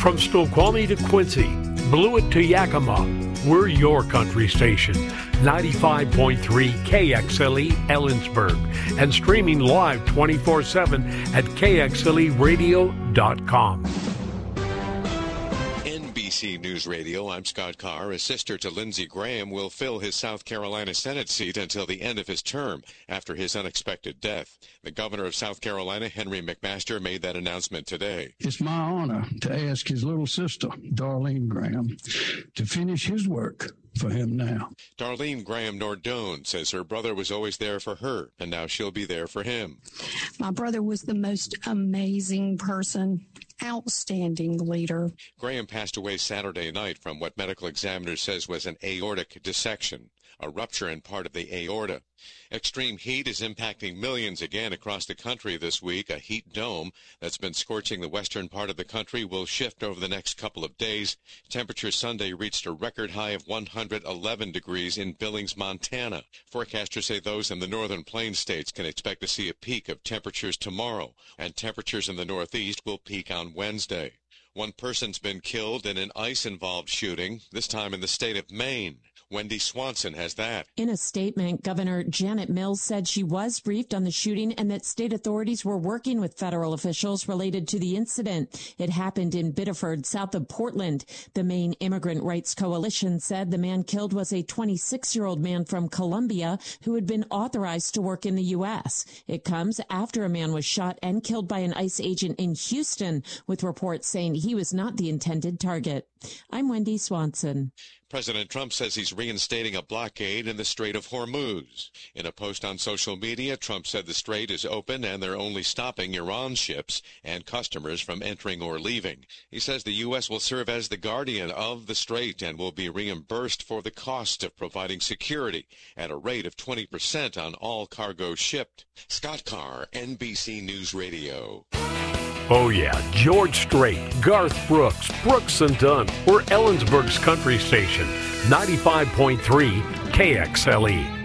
From Snoqualmie to Quincy, Blewett to Yakima, we're your country station. 95.3 KXLE Ellensburg and streaming live 24/7 at kxleradio.com. NBC News Radio, I'm Scott Carr. A sister to Lindsey Graham will fill his South Carolina Senate seat until the end of his term after his unexpected death. The governor of South Carolina, Henry McMaster, made that announcement today. It's my honor to ask his little sister, Darlene Graham, to finish his work for him now. Darlene Graham Nordone says her brother was always there for her, and now she'll be there for him. My brother was the most amazing person, outstanding leader. Graham passed away Saturday night from what medical examiner says was an aortic dissection, a rupture in part of the aorta. Extreme heat is impacting millions again across the country this week. A heat dome that's been scorching the western part of the country will shift over the next couple of days. Temperature Sunday reached a record high of 111 degrees in Billings, Montana. Forecasters say those in the northern plains states can expect to see a peak of temperatures tomorrow, and temperatures in the northeast will peak on Wednesday. One person's been killed in an ICE-involved shooting, this time in the state of Maine. Wendy Swanson has that. In a statement, Governor Janet Mills said she was briefed on the shooting and that state authorities were working with federal officials related to the incident. It happened in Biddeford, south of Portland. The Maine Immigrant Rights Coalition said the man killed was a 26-year-old man from Colombia who had been authorized to work in the U.S. It comes after a man was shot and killed by an ICE agent in Houston, with reports saying he was not the intended target. I'm Wendy Swanson. President Trump says he's reinstating a blockade in the Strait of Hormuz. In a post on social media, Trump said the strait is open and they're only stopping Iran ships and customers from entering or leaving. He says the U.S. will serve as the guardian of the strait and will be reimbursed for the cost of providing security at a rate of 20% on all cargo shipped. Scott Carr, NBC News Radio. Oh yeah, George Strait, Garth Brooks, Brooks and Dunn. We're Ellensburg's country station, 95.3 KXLE.